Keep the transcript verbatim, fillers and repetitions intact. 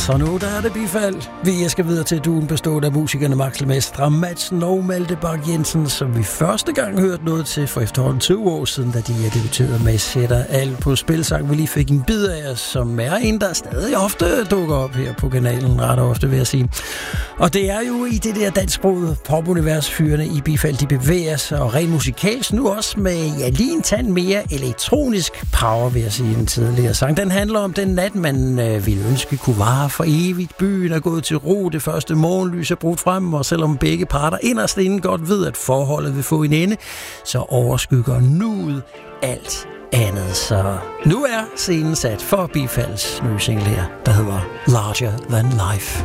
Så nu der er det bifald. Vi skal videre til duen bestående af musikerne Max Lemestre Madsen og Malte Bak Jensen, som vi første gang hørte noget til for efterhånden tyve år siden, da de er debuteret med Sætter alt på spilsang. Vi lige fik en bid af os, som er en, der stadig ofte dukker op her på kanalen, ret ofte vil jeg sige. Og det er jo i det der dansksprogede popunivers, fyrene i bifald, de bevæger sig, og rent musikalsk nu også med ja, lige en tand mere elektronisk power, vil jeg sige, en tidligere sang. Den handler om den nat, man øh, ville ønske kunne vare for evigt. Byen er gået til ro, det første morgenlys er brudt frem, og selvom begge parter inderst inden godt ved, at forholdet vil få en ende, så overskygger nuet alt andet. Så nu er scenen sat for bifalds nye single her, der hedder Larger Than Life.